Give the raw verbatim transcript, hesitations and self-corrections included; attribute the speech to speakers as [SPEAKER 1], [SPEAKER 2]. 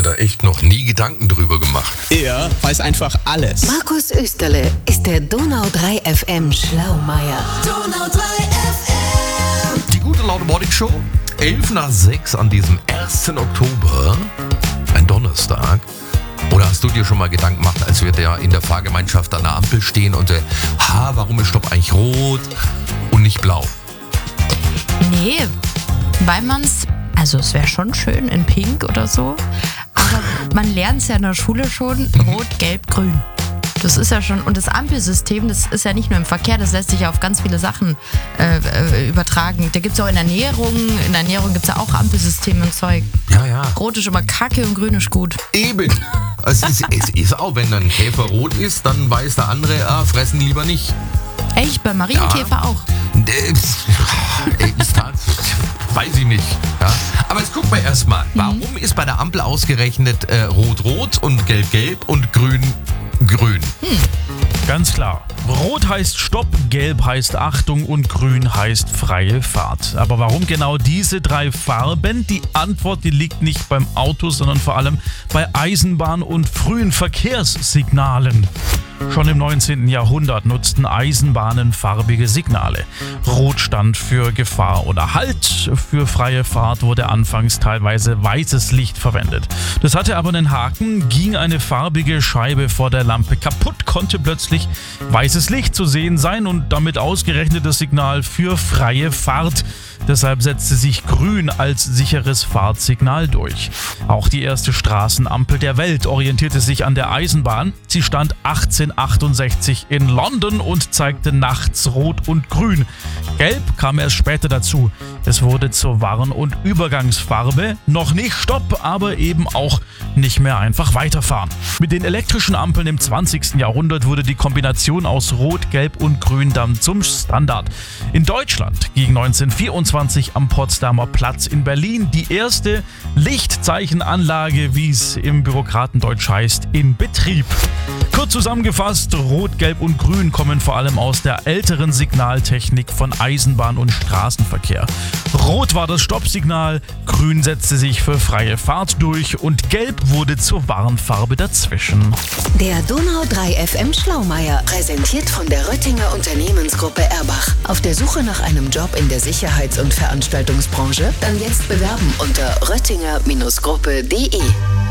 [SPEAKER 1] da echt noch nie Gedanken drüber gemacht.
[SPEAKER 2] Er weiß einfach alles.
[SPEAKER 3] Markus Österle ist der Donau drei F M Schlaumeier.
[SPEAKER 4] Donau drei F M.
[SPEAKER 1] Die gute Laune Morning Show, elf nach sechs an diesem ersten Oktober, ein Donnerstag. Oder hast du dir schon mal Gedanken gemacht, als wir da in der Fahrgemeinschaft an der Ampel stehen und äh, ha, warum ist Stopp eigentlich rot und nicht blau?
[SPEAKER 5] Nee, weil man's, also es wäre schon schön in Pink oder so, aber man lernt es ja in der Schule schon, Rot, Gelb, Grün. Das ist ja schon, und das Ampelsystem, das ist ja nicht nur im Verkehr, das lässt sich ja auf ganz viele Sachen äh, übertragen. Da gibt es auch in Ernährung, in der Ernährung gibt es ja auch Ampelsysteme und Zeug.
[SPEAKER 1] Ja, ja.
[SPEAKER 5] Rot ist immer kacke und Grün ist gut.
[SPEAKER 1] Eben. Es ist, es ist auch, wenn ein Käfer rot ist, dann weiß der andere, ah, fressen lieber nicht.
[SPEAKER 5] Echt? Bei Marienkäfer
[SPEAKER 1] Ja.
[SPEAKER 5] auch?
[SPEAKER 1] Äh, Ist das, weiß ich nicht. Ja. Aber jetzt gucken wir erstmal, warum ist bei der Ampel ausgerechnet äh, rot-rot und gelb-gelb und grün-grün?
[SPEAKER 6] Ganz klar. Rot heißt Stopp, Gelb heißt Achtung und Grün heißt freie Fahrt. Aber warum genau diese drei Farben? Die Antwort, die liegt nicht beim Auto, sondern vor allem bei Eisenbahn- und frühen Verkehrssignalen. Schon im neunzehnten Jahrhundert nutzten Eisenbahnen farbige Signale. Rot stand für Gefahr oder Halt. Für freie Fahrt wurde anfangs teilweise weißes Licht verwendet. Das hatte aber einen Haken. Ging eine farbige Scheibe vor der Lampe kaputt, konnte plötzlich weißes Licht zu sehen sein und damit ausgerechnet das Signal für freie Fahrt. Deshalb setzte sich Grün als sicheres Fahrtsignal durch. Auch die erste Straßenampel der Welt orientierte sich an der Eisenbahn. Sie stand achtzehnhundertachtundsechzig in London und zeigte nachts Rot und Grün. Gelb kam erst später dazu. Es wurde zur Warn- und Übergangsfarbe. Noch nicht Stopp, aber eben auch nicht mehr einfach weiterfahren. Mit den elektrischen Ampeln im zwanzigsten Jahrhundert wurde die Kombination aus Rot, Gelb und Grün dann zum Standard. In Deutschland ging neunzehnhundertvierundzwanzig am Potsdamer Platz in Berlin die erste Lichtzeichenanlage, wie es im Bürokratendeutsch heißt, in Betrieb. Kurz zusammengefasst, Rot, Gelb und Grün kommen vor allem aus der älteren Signaltechnik von Eisenbahn- und Straßenverkehr. Rot war das Stoppsignal, Grün setzte sich für freie Fahrt durch und Gelb wurde zur Warnfarbe dazwischen.
[SPEAKER 3] Der Donau drei F M Schlaumeier, präsentiert von der Röttinger Unternehmensgruppe Erbach. Auf der Suche nach einem Job in der Sicherheits- und Veranstaltungsbranche? Dann jetzt bewerben unter röttinger Gruppe punkt de.